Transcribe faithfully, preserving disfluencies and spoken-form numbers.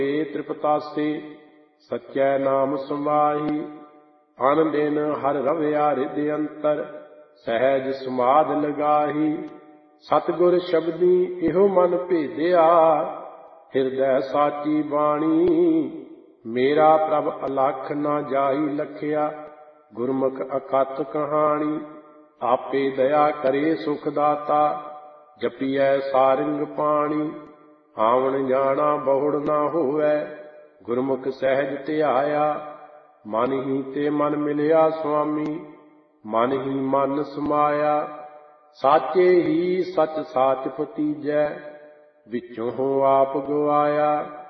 ਤ੍ਰਿਪਤਾਸੇ ਸਚੈ ਨਾਮ ਸਮਾਹੀ। ਅਨ ਦਿਨ ਹਰ ਰਵਿਆ ਰਿਦ ਅੰਤਰ ਸਹਿਜ ਸਮਾਧ ਲਗਾਹੀ। ਸਤਿਗੁਰ ਸ਼ਬਦੀ ਇਹੋ ਮਨ ਭੇਦਿਆ ਹਿਰਦੈ ਸਾਚੀ ਬਾਣੀ। ਮੇਰਾ ਪ੍ਰਭ ਅਲਖ ਨਾ ਜਾਈ ਲਖਿਆ ਗੁਰਮੁਖ ਅਕਥ ਕਹਾਣੀ। ਆਪੇ ਦਇਆ ਕਰੇ ਸੁਖ ਦਾਤਾ ਜਪੀਐ ਸਾਰੰਗ ਪਾਣੀ। ਆਵਣ ਜਾਣਾ ਬਹੁੜ ਨਾ ਹੋਵੈ ਗੁਰਮੁਖ ਸਹਿਜ ਧਿਆਇਆ। ਮਨ ਹੀ ਤੇ ਮਨ ਮਿਲਿਆ ਸੁਆਮੀ ਮਨ ਹੀ ਮਨ ਸਮਾਇਆ। ਸਾਚੇ ਹੀ ਸਚ ਸਾਚ ਭਤੀਜੈ ਵਿੱਚੋਂ ਹੋ ਆਪ ਗਵਾਇਆ।